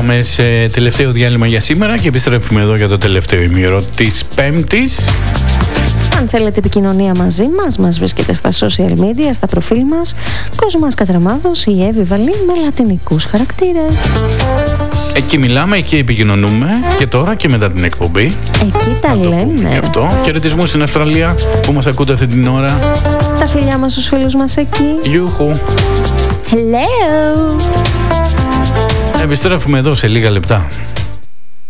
Πάμε σε τελευταίο διάλειμμα για σήμερα και επιστρέφουμε εδώ για το τελευταίο ημίωρο της Πέμπτης. Αν θέλετε επικοινωνία μαζί μας, μας βρίσκεται στα social media, στα προφίλ μας Κοσμάς Κατραμάδος ή Εύη Βαλή με λατινικούς χαρακτήρες. Εκεί μιλάμε, εκεί επικοινωνούμε και τώρα και μετά την εκπομπή. Εκεί τα λέμε. Γι' αυτό. Χαιρετισμού στην Αυστραλία που μας ακούτε αυτή την ώρα. Τα φιλιά μας στους φίλους μας εκεί. Γιούχου. Hello. Επιστρέφουμε εδώ σε λίγα λεπτά.